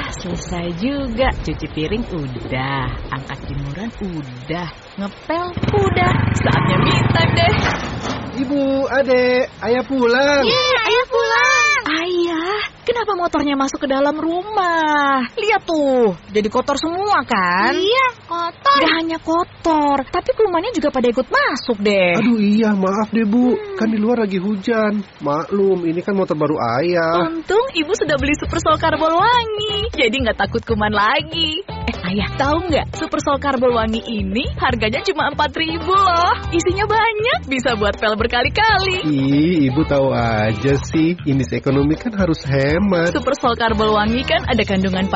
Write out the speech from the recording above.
selesai juga. Cuci piring udah, angkat jemuran udah, ngepel udah. Saatnya me time deh. Ibu, adek, ayah pulang. Ayah pulang. Ayah, kenapa motornya masuk ke dalam rumah? Lihat tuh, jadi kotor semua kan? Iya, kotor. Gak hanya kotor, tapi kumannya juga pada ikut masuk deh. Aduh iya, maaf deh Bu, kan di luar lagi hujan. Maklum, ini kan motor baru ayah. Untung ibu sudah beli Super Sol Karbol Wangi, jadi nggak takut kuman lagi. Ayah, tahu nggak? Super Sol Karbol Wangi ini harganya cuma 4.000 loh. Isinya banyak, bisa buat pel berkali-kali. Ih, ibu tahu aja sih, indeks ekonomi kan harus hemat. Super Sol Karbol Wangi kan ada kandungan